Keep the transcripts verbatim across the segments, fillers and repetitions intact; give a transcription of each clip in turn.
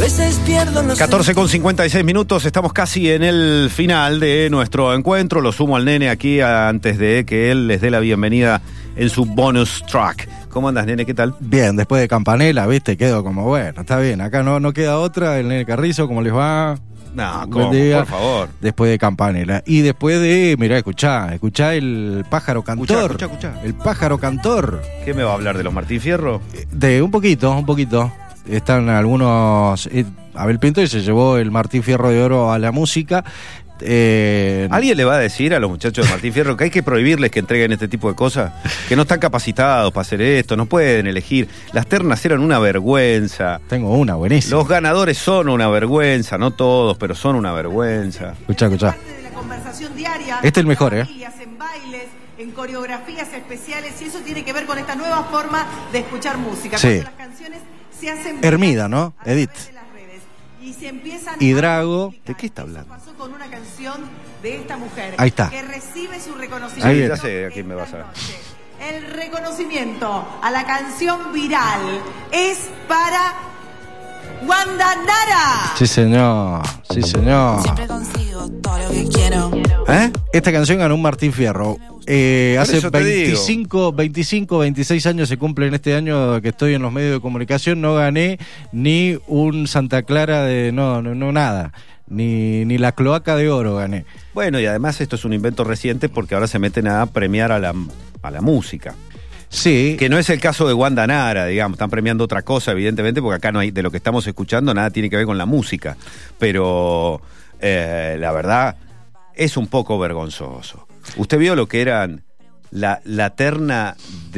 veces pierdo los catorce con cincuenta y seis minutos, estamos casi en el final de nuestro encuentro. Lo sumo al nene aquí antes de que él les dé la bienvenida en su bonus track. ¿Cómo andas, nene? ¿Qué tal? Bien, después de Campanella, viste, quedo como, bueno, está bien, acá no, no queda otra, el nene Carrizo, ¿cómo les va? No, ¿cómo? Por favor. Después de Campanella. Y después de, mirá, escuchá, escuchá el pájaro cantor. Escuchá, escuchá, escuchá. El pájaro cantor. ¿Qué me va a hablar de los Martín Fierro? De un poquito, un poquito. Están algunos... Eh, Abel Pinto y se llevó el Martín Fierro de Oro a la música. Eh, ¿Alguien le va a decir a los muchachos de Martín Fierro que hay que prohibirles que entreguen este tipo de cosas? Que no están capacitados para hacer esto, no pueden elegir. Las ternas eran una vergüenza. Tengo una, buenísima. Los ganadores son una vergüenza, no todos, pero son una vergüenza. Escuchá, escuchá. De la conversación diaria, este es el mejor, ¿eh? En bailes, en coreografías especiales, y eso tiene que ver con esta nueva forma de escuchar música. Sí. Cuando las canciones se hacen Hermida, ¿no? Edith. Y se empiezan y Drago. ¿De qué está hablando? Pasó con una canción de esta mujer. Ahí está. Que recibe su reconocimiento. Ahí ya sé a quién me vas a ver. El reconocimiento a la canción viral es para Wanda Nara. Sí, señor. Sí, señor. Siempre consigo todo lo que quiero. ¿Eh? Esta canción ganó un Martín Fierro. Eh, hace veinticinco, veinticinco, veintiséis años se cumplen este año que estoy en los medios de comunicación. No gané ni un Santa Clara de... No, no, no nada. Ni, ni la cloaca de oro gané. Bueno, y además esto es un invento reciente porque ahora se meten a premiar a la, a la música. Sí. Que no es el caso de Wanda Nara, digamos. Están premiando otra cosa, evidentemente, porque acá no hay, de lo que estamos escuchando, nada tiene que ver con la música. Pero eh, la verdad es un poco vergonzoso. ¿Usted vio lo que eran la, la terna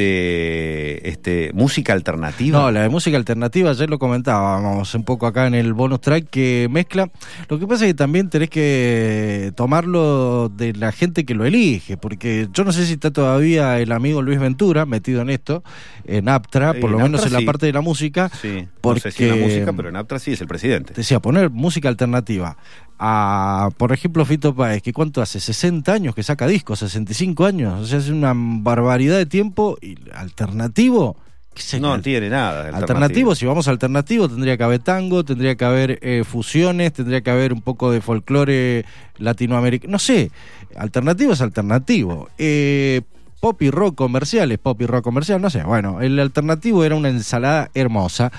de este, música alternativa? No, la de música alternativa, ayer lo comentábamos un poco acá en el bonus track, que mezcla. Lo que pasa es que también tenés que tomarlo de la gente que lo elige, porque yo no sé si está todavía el amigo Luis Ventura metido en esto, en Aptra, por en lo Aptra menos en sí. la parte de la música. Sí, porque, no sé si en la música, pero en Aptra sí es el presidente. Decía, poner música alternativa a, por ejemplo, Fito Páez, que cuánto hace, sesenta años que saca discos, sesenta y cinco años, o sea, hace una barbaridad de tiempo. Y alternativo, ¿qué sé? No tiene nada de alternativo. alternativo. Si vamos a alternativo, tendría que haber tango, tendría que haber eh, fusiones, tendría que haber un poco de folclore latinoamericano, no sé, alternativo es alternativo. Eh, pop y rock comercial es pop y rock comercial, no sé, bueno, el alternativo era una ensalada hermosa.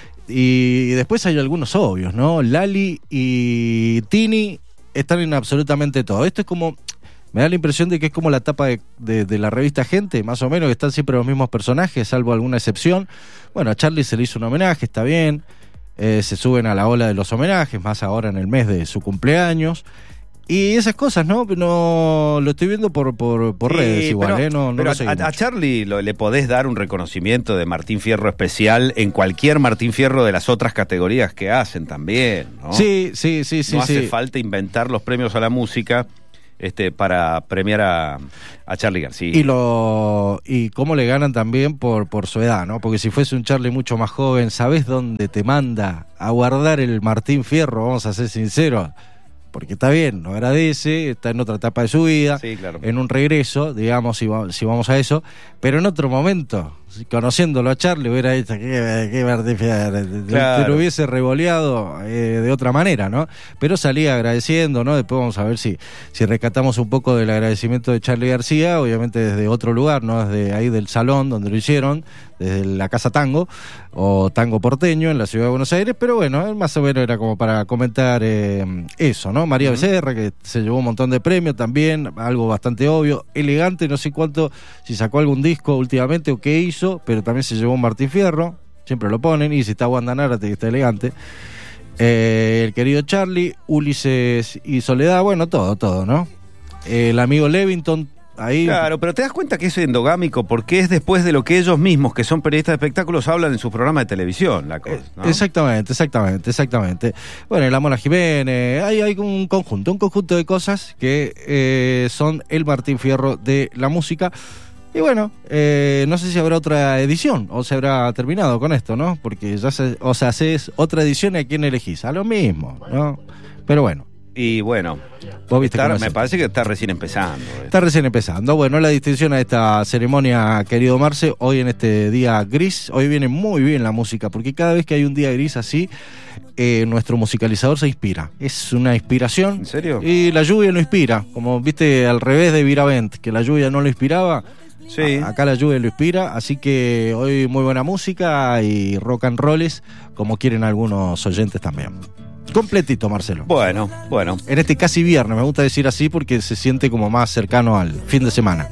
Y después hay algunos obvios, ¿no? Lali y Tini están en absolutamente todo. Esto es como, me da la impresión de que es como la tapa de, de, de la revista Gente, más o menos, que están siempre los mismos personajes, salvo alguna excepción. Bueno, a Charlie se le hizo un homenaje, está bien. Eh, se suben a la ola de los homenajes, más ahora en el mes de su cumpleaños. Y esas cosas, ¿no? No lo estoy viendo por, por, por Sí, redes igual, pero, ¿eh? No, no pero lo a, a Charlie lo, le podés dar un reconocimiento de Martín Fierro especial en cualquier Martín Fierro de las otras categorías que hacen también, ¿no? Sí, sí, sí, sí. No hace sí. falta inventar los premios a la música este, para premiar a, a Charly García. Y lo y cómo le ganan también por, por su edad, ¿no? Porque si fuese un Charly mucho más joven, ¿sabés dónde te manda a guardar el Martín Fierro? Vamos a ser sinceros. Porque está bien, lo agradece, está en otra etapa de su vida, sí, claro. En un regreso, digamos, si, va, si vamos a eso, pero en otro momento, conociéndolo a Charly, hubiera dicho que, que Martín Fierro, claro. Te lo hubiese revoleado eh, de otra manera, ¿no? Pero salía agradeciendo, ¿no? Después vamos a ver si, si rescatamos un poco del agradecimiento de Charly García, obviamente desde otro lugar, ¿no? Desde ahí del salón donde lo hicieron, desde la Casa Tango, o Tango Porteño, en la ciudad de Buenos Aires, pero bueno, más o menos era como para comentar eh, eso, ¿no? María uh-huh. Becerra, que se llevó un montón de premios también, algo bastante obvio, elegante, no sé cuánto, si sacó algún disco últimamente o qué hizo, pero también se llevó un Martín Fierro, siempre lo ponen, y si está Wanda Nara, que está elegante. Eh, el querido Charly, Ulises y Soledad, bueno, todo, todo, ¿no? Eh, el amigo Levington, ahí... Claro, pero te das cuenta que es endogámico porque es después de lo que ellos mismos, que son periodistas de espectáculos, hablan en sus programas de televisión, la cosa, ¿no? Exactamente, exactamente, exactamente. Bueno, la Mona Jiménez, hay, hay un conjunto, un conjunto de cosas que eh, son el Martín Fierro de la música. Y bueno, eh, no sé si habrá otra edición o se habrá terminado con esto, ¿no? Porque ya se, o sea, haces otra edición y a quién elegís, a lo mismo, ¿no? Pero bueno, Y bueno, ¿Vos viste está, cómo es me esto? parece que está recién empezando. Está recién empezando. Bueno, la distinción a esta ceremonia, querido Marce, hoy en este día gris, hoy viene muy bien la música, porque cada vez que hay un día gris así, eh, nuestro musicalizador se inspira. Es una inspiración. ¿En serio? Y la lluvia lo inspira, como viste al revés de Viravent, que la lluvia no lo inspiraba. Sí. A- acá la lluvia lo inspira, así que hoy muy buena música y rock and rolls, como quieren algunos oyentes también. Completito, Marcelo. Bueno, bueno. En este casi viernes, me gusta decir así porque se siente como más cercano al fin de semana.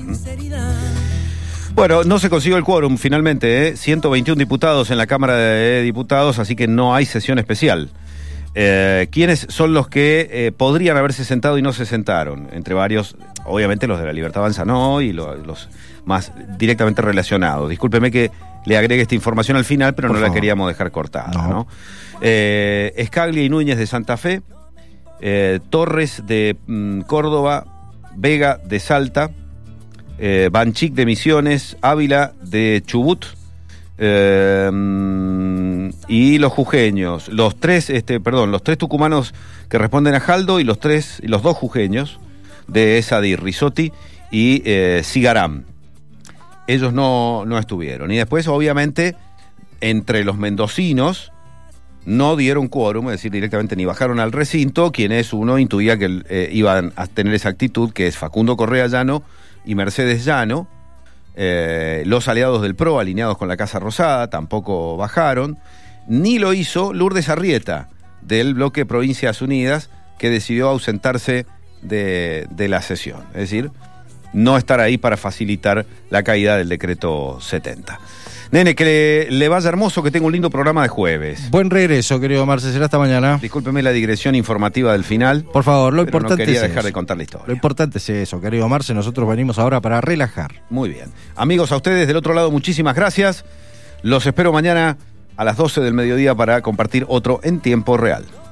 Bueno, no se consiguió el quórum finalmente, ¿eh? ciento veintiún diputados en la Cámara de Diputados, así que no hay sesión especial. Eh, ¿Quiénes son los que eh, podrían haberse sentado y no se sentaron? Entre varios, obviamente los de la Libertad Avanza no, y lo- los más directamente relacionados. Discúlpeme que le agregue esta información al final, pero Por no la favor. queríamos dejar cortada, No. ¿no? Eh, Escaglia y Núñez de Santa Fe, eh, Torres de mm, Córdoba, Vega de Salta, eh, Banchic de Misiones, Ávila de Chubut, eh, mm, y los jujeños, los tres, este, perdón, los tres tucumanos que responden a Jaldo y los tres, y los dos jujeños de Esadir, Risotti y eh, Cigarán. Ellos no, no estuvieron. Y después, obviamente, entre los mendocinos no dieron quórum, es decir, directamente ni bajaron al recinto, quienes uno intuía que eh, iban a tener esa actitud, que es Facundo Correa Llano y Mercedes Llano. Eh, los aliados del PRO, alineados con la Casa Rosada, tampoco bajaron. Ni lo hizo Lourdes Arrieta, del bloque Provincias Unidas, que decidió ausentarse de, de la sesión. Es decir, no estar ahí para facilitar la caída del decreto setenta. Nene, que le, le vaya hermoso, que tenga un lindo programa de jueves. Buen regreso, querido Marce, será hasta mañana. Discúlpeme la digresión informativa del final. Por favor, lo pero importante no quería es dejar eso. de contar la historia. Lo importante es eso, querido Marce, nosotros venimos ahora para relajar. Muy bien. Amigos, a ustedes del otro lado, muchísimas gracias. Los espero mañana a las doce del mediodía para compartir otro en tiempo real.